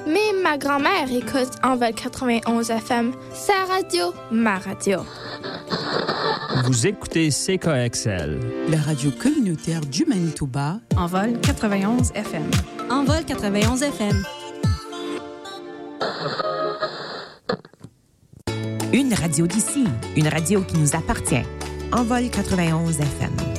Mais ma grand-mère écoute Envol 91 FM. Sa radio, ma radio. Vous écoutez CKXL. La radio communautaire du Manitoba. Envol 91 FM. Envol 91 FM. Une radio d'ici, une radio qui nous appartient. Envol 91 FM.